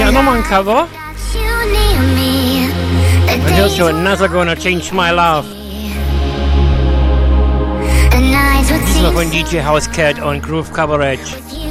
nochmal ein Cover. Und hier ist schon Another Gonna Change My Love. Diesmal von DJ House Cat und Groove Cabaret.